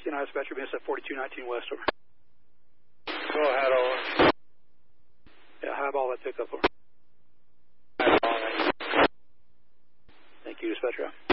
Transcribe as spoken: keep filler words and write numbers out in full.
United Dispatcher, B S F forty-two nineteen West, over. Go ahead, over. Yeah, highball that pickup, over. Highball, Thank you, Dispatcher.